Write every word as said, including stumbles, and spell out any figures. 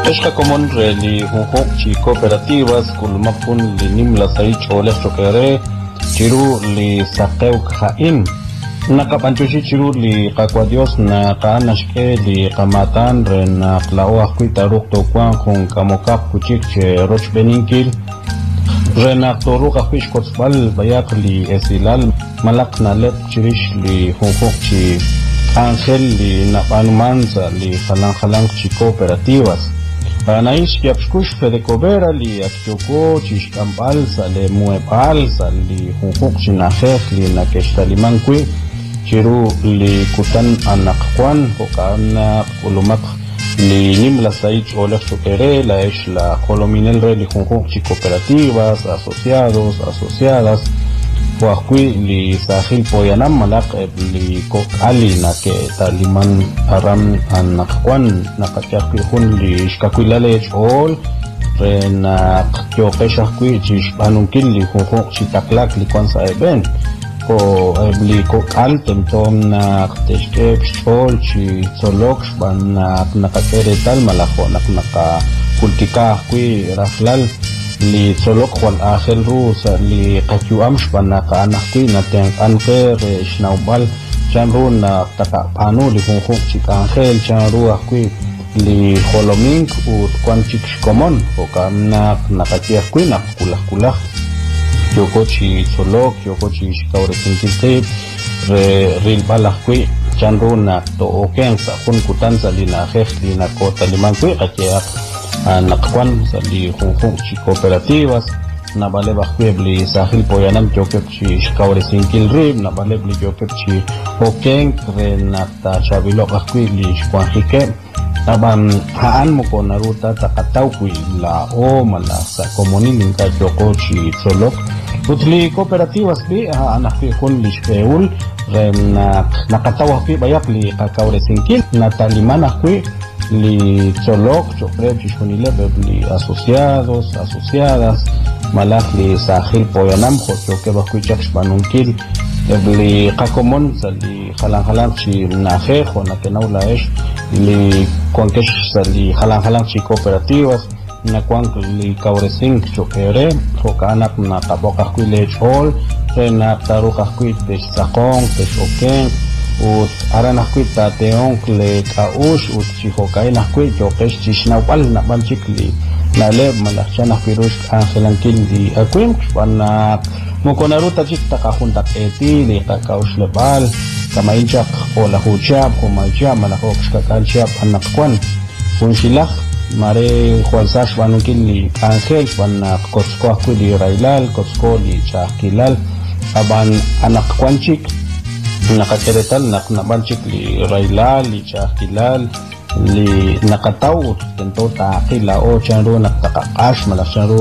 Esta común li junjok chi cooperativas kulmapun li nimla sai chole chokere chiru li sakeu khain nakapanchushi chiru li qakwa Dios na kanashke li qamatan ren qlao akita ruq tokwan kun kamokap kuchik che roch beninkil ren aktoru qafish kotsbal bayak li esilal malak nalet chirish li junjok chi Ángel li napanumanza li halang halang chi cooperativas Anaish yapshkush fedecovera li akchoko chishkambalsa le muepalsa li junjuk chinajej li nakeshtalimankui chiru li kutan anakjuan hokana ulumak li nimla saich olaf chokere la esh la colominel re li junjuk chi cooperativas asociados asociadas Huakui li sahil poyanam malak li kokali na ke taliman aram anakwan nakachakwi hun li shkakwilale chol re na kyokeshakwi chish banunkil li hunhok chitaklak li kwan sa eben ko li kokal temtom na teshkep chol chi tsolok ban nakakere tal malako nak naka kultika kwi raflal li tsolok wal akhel rusa li qakyuam shbana ka anakwi na ten anker shnaubal chanru na taka panu li hunhuk chik angel chanru akwi li holomink ut kwan chik shkomon hoka na nakatiakwi na kulah kulah yoko chi tsolok yoko chi shkaure tinkiltib re rilbal akwi chanru na to oken sa hun kutanza li na khekh li na kota limankwi qakiak nakwan sa li junjung chi cooperativas na bale bakwe bli sahil poyanam jokep chi shkaure sinkil rib na bale bli jokep chi okeng re nakta chabilo bakwe li shkwanjike taban haan mo ko naruta takataw kui la o mala sa komunin ka joko chi tsolok utli cooperativas bi anak kun li shkeul re nakataw akwi bayak li kakaure sinkil na taliman akwi li tsolok chokre chishunile li asociados asociadas malak li sahil poyanam choke bakwichak shbanunkil li qakomon sa li halang halang chi naje o na kenaw laesh li konkesh sa li halang halang chi cooperativas na kwan li kauresing chokere hokanak na kabokak kwile chol na tarukak kwit tesh sakong tesh okeng ut aranakwi tateong le kaush ut chihokai nakwi jokesh chishnawal na banchikli naleb malakchanakwi rush angelankil di akwim wana mukonaruta chik takahuntak eti li kakaush lebal kamainchak o lahuchab kumaichab malakoksh kakalchab anakwan kunshilak mare juansash banunkil li angel wana kotsko akwi li railal kotsko li chakilal aban anakwanchik nakateretal nak nabanchik li railal li chakilal li nakataw tento takila o chanro naktakakash malak chanro